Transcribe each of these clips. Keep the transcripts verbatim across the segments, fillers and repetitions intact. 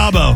Bravo.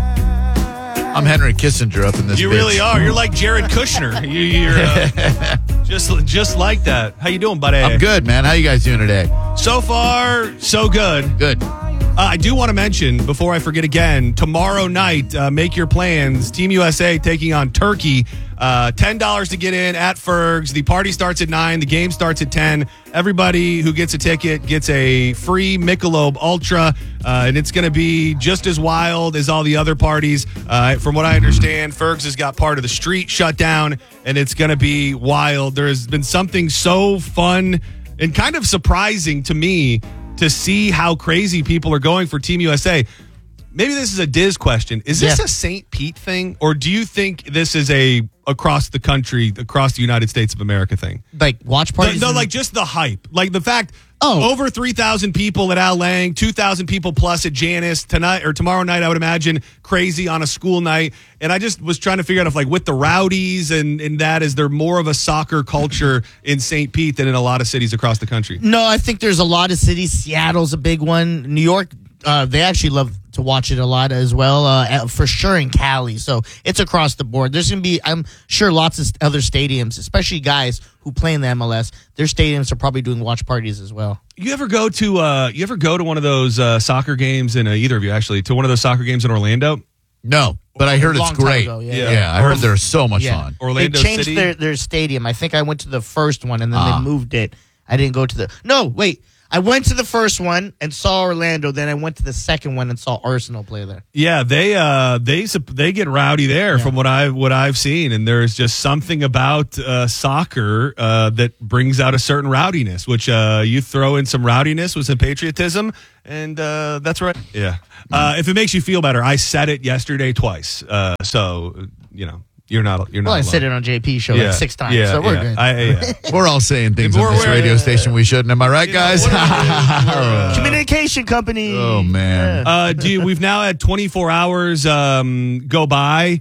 I'm Henry Kissinger up in this You bitch. really are. You're like Jared Kushner. You, you're uh, just just like that. How you doing, buddy? I'm good, man. How you guys doing today? So far, so good. Good. Uh, I do want to mention, before I forget again, tomorrow night, uh, make your plans. Team U S A taking on Turkey. Uh, ten dollars to get in at Fergs. The party starts at nine. The game starts at ten. Everybody who gets a ticket gets a free Michelob Ultra, uh, and it's going to be just as wild as all the other parties. Uh, from what I understand, Fergs has got part of the street shut down, and it's going to be wild. There's been something so fun and kind of surprising to me to see how crazy people are going for Team U S A. Maybe this is a Diz question. Is this Yeah. a Saint Pete thing, or do you think this is a across the country, across the United States of America thing? Like watch parties? No, and- like just the hype. Like the fact, Oh. over three thousand people at Al Lang, two thousand people plus at Janice tonight or tomorrow night, I would imagine, crazy on a school night. And I just was trying to figure out if, like, with the rowdies and, and that, is there more of a soccer culture in Saint Pete than in a lot of cities across the country? No, I think there's a lot of cities. Seattle's a big one. New York, uh, they actually love to watch it a lot as well, uh, for sure in Cali. So it's across the board. There's going to be, I'm sure, lots of other stadiums, especially guys who play in the M L S. Their stadiums are probably doing watch parties as well. You ever go to uh, you ever go to one of those uh, soccer games in uh, either of you actually to one of those soccer games in Orlando? No, but I heard A it's long time great. ago, yeah. yeah. I heard they're so much Yeah. fun. Orlando they changed City? Their, their stadium. I think I went to the first one and then Ah. they moved it. I didn't go to the. No, wait. I went to the first one and saw Orlando. Then I went to the second one and saw Arsenal play there. Yeah, they uh, they sup- they get rowdy there Yeah. from what I what I've seen, and there's just something about uh, soccer uh, that brings out a certain rowdiness. Which uh, you throw in some rowdiness with some patriotism, and uh, that's right. Yeah, uh, if it makes you feel better, I said it yesterday twice. Uh, so you know. You're not. You're not. Well, I alone. said it on J P show Yeah. like six times, Yeah, so we're yeah. good. I, yeah. We're all saying things We're- on this we're- radio station we shouldn't. Am I right, You know, guys? what are we doing? We're, uh, Communication company. Oh, man. Uh, do you, we've now had twenty-four hours um, go by.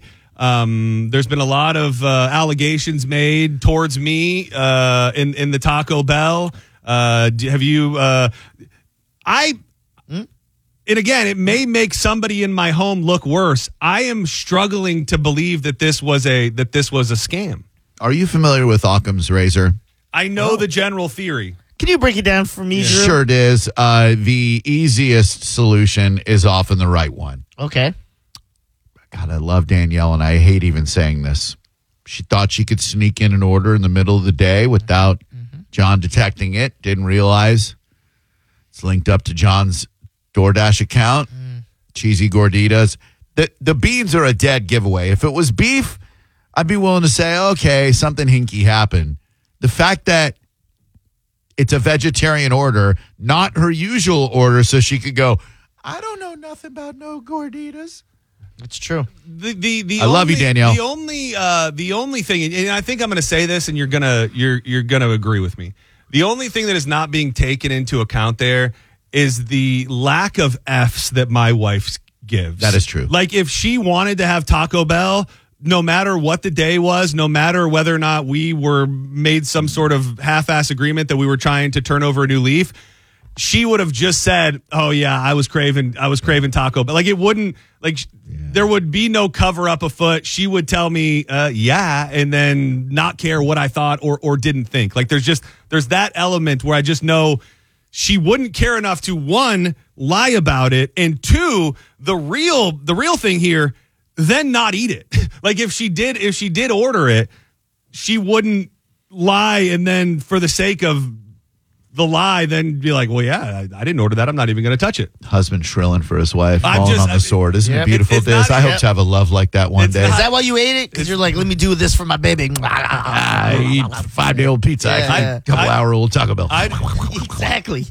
Um, there's been a lot of uh, allegations made towards me uh, in in the Taco Bell. Uh, do, have you? Uh, I. And again, it may make somebody in my home look worse. I am struggling to believe that this was a that this was a scam. Are you familiar with Occam's razor? I know the general theory. Can you break it down for me, Drew? Sure it is. Uh, the easiest solution is often the right one. Okay. God, I love Danielle, and I hate even saying this. She thought she could sneak in an order in the middle of the day without John detecting it. Didn't realize it's linked up to John's DoorDash account. Cheesy gorditas. The the beans are a dead giveaway. If it was beef, I'd be willing to say, okay, something hinky happened. The fact that it's a vegetarian order, not her usual order, so she could go, I don't know nothing about no gorditas. It's true. The, the, the I only, love you, Danielle. The only uh, the only thing, and I think I'm going to say this, and you're gonna you're you're gonna agree with me. The only thing that is not being taken into account there is the lack of F's that my wife gives. That is true. Like, if she wanted to have Taco Bell, no matter what the day was, no matter whether or not we were made some sort of half-ass agreement that we were trying to turn over a new leaf, she would have just said, "Oh yeah, I was craving, I was craving Taco Bell." Like, it wouldn't, like, yeah. There would be no cover up afoot. She would tell me, uh, "Yeah," and then not care what I thought or or didn't think. Like, there's just there's that element where I just know she wouldn't care enough to, one, lie about it, and two, the real the real thing here, then not eat it. Like, if she did if she did order it, she wouldn't lie and then, for the sake of the lie, then be like, well, yeah, I, I didn't order that. I'm not even going to touch it. Husband shrilling for his wife, I'm falling just- on the I- sword. Isn't yeah, it beautiful, it's Diz? not- I hope yeah. to have a love like that one It's day. not- Is that why you ate it? Because you're like, let me do this for my baby. I eat five-day-old pizza. I Yeah. eat a couple-hour-old Taco Bell. I, Exactly.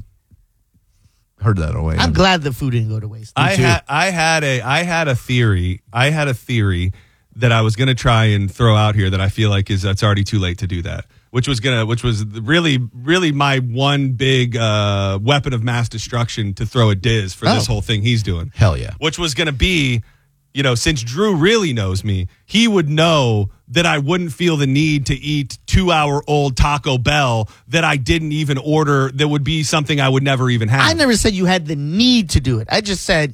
Heard that away. I'm glad the food didn't go to waste. I too. had I had a I had a theory. I had a theory that I was going to try and throw out here that I feel like is it's already too late to do that. Which was gonna, which was really, really my one big uh, weapon of mass destruction to throw at Diz for this Oh. whole thing he's doing. Hell yeah. Which was gonna be, you know, since Drew really knows me, he would know that I wouldn't feel the need to eat two-hour-old Taco Bell that I didn't even order. That would be something I would never even have. I never said you had the need to do it. I just said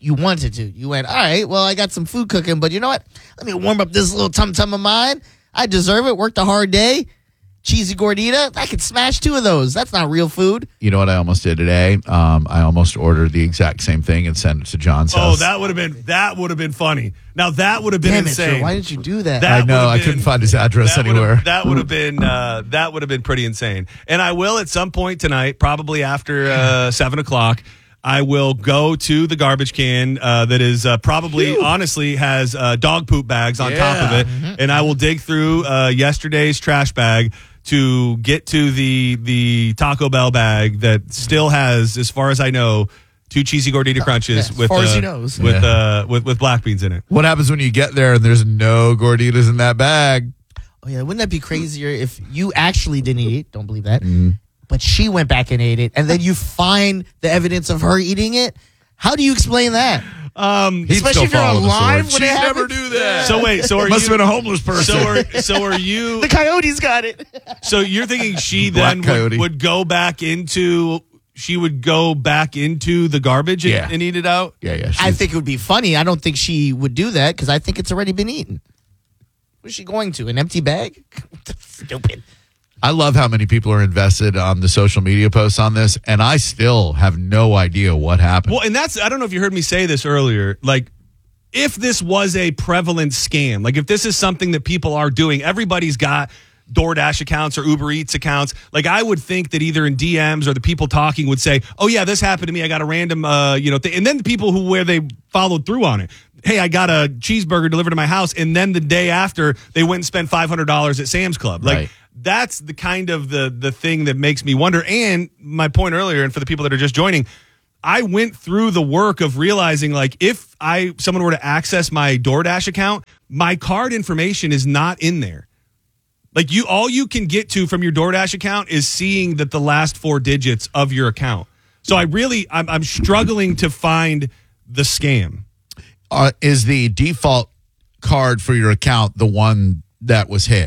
you wanted to. You went, all right, well, I got some food cooking, but you know what? Let me warm up this little tum-tum of mine. I deserve it. Worked a hard day. Cheesy gordita. I could smash two of those. That's not real food. You know what I almost did today? Um, I almost ordered the exact same thing and sent it to John's Oh, house. that would have been that would have been funny. Now that would have been Damn it, insane. Joe. Why did you do that? That I know. would've I been- couldn't find his address that would've- anywhere. That would have been uh, that would have been pretty insane. And I will at some point tonight, probably after uh, seven o'clock. I will go to the garbage can uh, that is uh, probably, honestly, has uh, dog poop bags on top of Yeah. it, Mm-hmm. and I will dig through uh, yesterday's trash bag to get to the the Taco Bell bag that still has, as far as I know, two cheesy gordita crunches yeah, as with far as uh, he knows. with Yeah. uh, with with black beans in it. What happens when you get there and there's no gorditas in that bag? Oh, yeah. Wouldn't that be crazier if you actually didn't eat it? Don't believe that. Mm-hmm. But she went back and ate it, and then you find the evidence of her eating it. How do you explain that? Um, He'd Especially still if you're follow the alive sword. when it She'd never happens? do that. so wait, so are Must you? have been a homeless person. So are so are you? The coyotes got it. So you're thinking she Black then coyote. would, would go back into she would go back into the garbage and, Yeah. and eat it out? yeah, yeah. I she's- think it would be funny. I don't think she would do that because I think it's already been eaten. Where's she going to? An empty bag? Stupid. I love how many people are invested on the social media posts on this, and I still have no idea what happened. Well, and that's I don't know if you heard me say this earlier. Like, if this was a prevalent scam, like if this is something that people are doing, everybody's got DoorDash accounts or Uber Eats accounts. Like, I would think that either in D Ms or the people talking would say, "Oh yeah, this happened to me. I got a random, uh, you know," th-. and then the people who where they followed through on it. Hey, I got a cheeseburger delivered to my house, and then the day after they went and spent five hundred dollars at Sam's Club. Like. Right. That's the kind of the the thing that makes me wonder. And my point earlier, and for the people that are just joining, I went through the work of realizing, like, if I someone were to access my DoorDash account, my card information is not in there. Like, you, all you can get to from your DoorDash account is seeing that the last four digits of your account. So I really, I'm, I'm struggling to find the scam. Uh, is the default card for your account the one that was hit?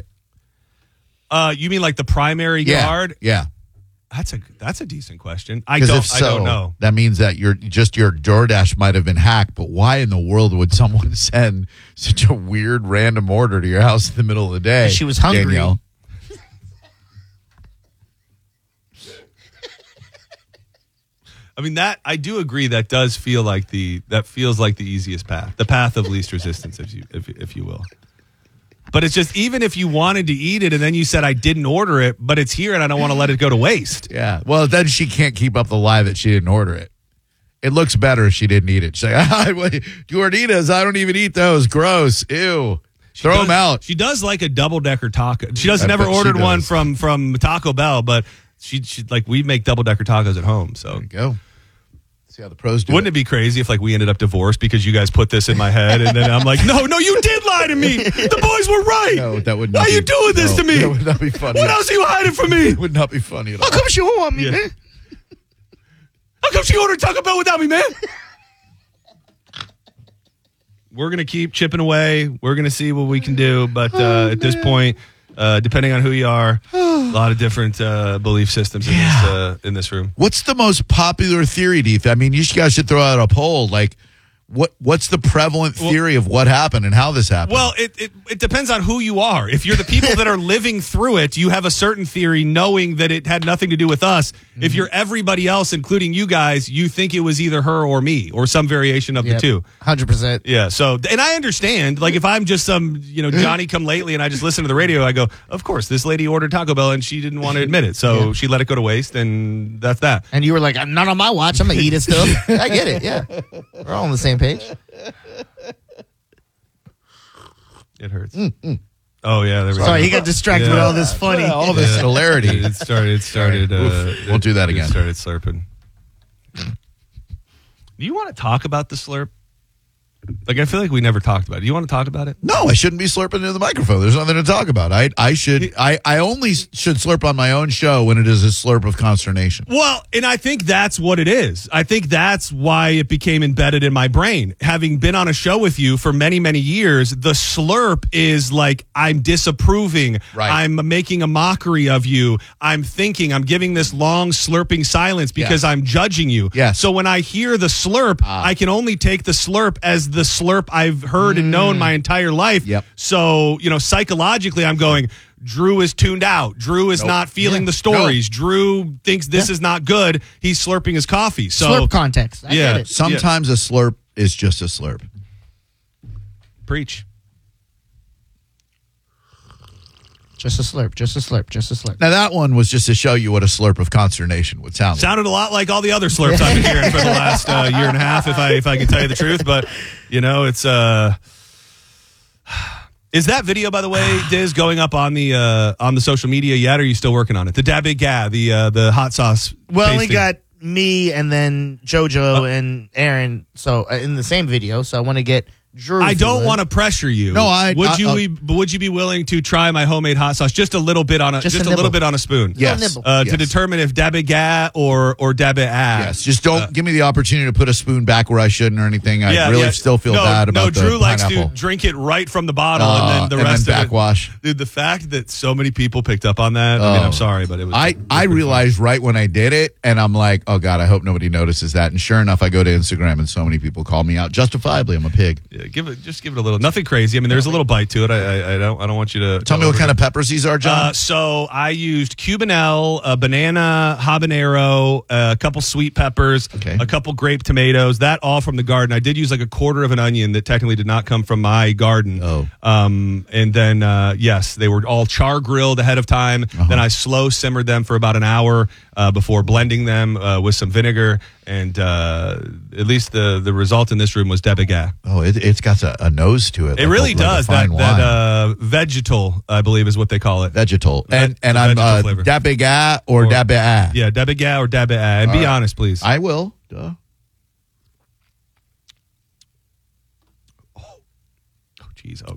Uh, you mean like the primary Yeah, card? yeah. That's a that's a decent question. I 'Cause don't if so, I don't know. that means that your just your DoorDash might have been hacked. But why in the world would someone send such a weird random order to your house in the middle of the day? She was hungry. Danielle? I mean, that I do agree. That does feel like the that feels like the easiest path, the path of least resistance, if you if if you will. But it's just, even if you wanted to eat it and then you said I didn't order it, but it's here and I don't want to let it go to waste. Yeah. Well, then she can't keep up the lie that she didn't order it. It looks better if she didn't eat it. She's like, ah, Gorditas, I don't even eat those. Gross. Ew. Throw Does- them out. She does like a double decker taco. She does I never bet she ordered one does. from from Taco Bell, but she she like we make double decker tacos at home. So There you go. See how the pros do wouldn't it be crazy if like we ended up divorced because you guys put this in my head and then I'm like, no, no, you did lie to me. The boys were right. No, that would Why not are you be- doing this no, to me? That would not be funny. What else are you hiding from me? It would not be funny at all. How come she won't want me, Yeah. man? How come she ordered Taco Bell without me, man? We're going to keep chipping away. We're going to see what we can do. But uh, Oh, at this point, uh, depending on who you are, a lot of different uh, belief systems in, this, uh, in this room. What's the most popular theory, Deeth? I mean, you guys should throw out a poll. Like, what what's the prevalent theory of what happened and how this happened? Well, it, it, it depends on who you are. If you're the people that are living through it, you have a certain theory knowing that it had nothing to do with us. If you're everybody else, including you guys, you think it was either her or me or some variation of Yep. the two. one hundred percent. Yeah. So, and I understand, like, if I'm just some, you know, Johnny come lately and I just listen to the radio, I go, of course, this lady ordered Taco Bell and she didn't want to admit it. So Yeah. she let it go to waste, and that's that. And you were like, I'm not on my watch. I'm going to eat it still. I get it. Yeah. We're all on the same page. It hurts. Oh, yeah. There we Sorry, go. he got distracted Yeah. with all this funny. Yeah, all this Yeah. hilarity. It started, it started, uh, Oof. Won't do that it again. started slurping. Do you want to talk about the slurp? Like, I feel like we never talked about it. Do you want to talk about it? No, I shouldn't be slurping into the microphone. There's nothing to talk about. I I should I, I only should slurp on my own show when it is a slurp of consternation. Well, and I think that's what it is. I think that's why it became embedded in my brain. Having been on a show with you for many, many years, the slurp is like, I'm disapproving. Right. I'm making a mockery of you. I'm thinking, I'm giving this long slurping silence because Yes. I'm judging you. Yes. So when I hear the slurp, I can only take the slurp as the slurp I've heard and known my entire life. Yep. So, you know, psychologically, I'm going, Drew is tuned out. Drew is Nope. not feeling Yeah. the stories. Drew thinks this Yeah. is not good. He's slurping his coffee. So Slurp context. I yeah. get it. Sometimes a slurp is just a slurp. preach. Just a slurp, just a slurp, just a slurp. Now that one was just to show you what a slurp of consternation would sound like. Sounded a lot like all the other slurps I've been hearing for the last uh, year and a half, if I if I can tell you the truth. But you know, it's uh, is that video, by the way, Diz, going up on the uh, on the social media yet? Or are you still working on it? The Dabby Ga, the uh, the hot sauce. Well, we tasting. got me and then JoJo and Aaron. So uh, in the same video. So I want to get Drew. I don't feeling. want to pressure you. No, I- would I- you I'll- be, would you be willing to try my homemade hot sauce just a little bit on a Just just, a a, little nibble. bit on a spoon? Yes. nibble. Uh, Yes. To determine if Dabby Ga or or Dabby A. Yes, just don't give me the opportunity to put a spoon back where I shouldn't or anything. I Yeah, really yeah. still feel no, bad about no. the Drew likes pineapple. to drink it right from the bottle, Uh, and then the and rest then of backwash. it. Dude, the fact that so many people picked up on that. I mean, Oh. I'm sorry, but it was. I, it was I pretty realized right when I did it, and I'm like, oh, God, I hope nobody notices that. And sure enough, I go to Instagram, and so many people call me out. Justifiably, I'm a pig. funny. Yeah, give it, just give it a little. Nothing crazy. I mean, there's a little bite to it. I, I, I don't, I don't want you to Tell me what kind of peppers these are, John. Uh, so I used Cubanelle, a banana habanero, uh, a couple sweet peppers, Okay. a couple grape tomatoes. That all from the garden. I did use like a quarter of an onion that technically did not come from my garden. Oh. Um, and then uh, yes, they were all char grilled ahead of time. Uh-huh. Then I slow simmered them for about an hour uh, before blending them uh, with some vinegar. And uh, at least the the result in this room was Dabby Ga. oh, it, it's got a, a nose to it. It like really a, like a does. fine That that wine. uh, vegetal, I believe, is what they call it. Vegetal. And, Veg- and the I'm vegetal uh, flavor. Dabby Ga or, Or- Dabby A. Yeah, Dabby Ga or Dabby A. And be right. honest, please. I will. Duh. Oh, jeez. Oh,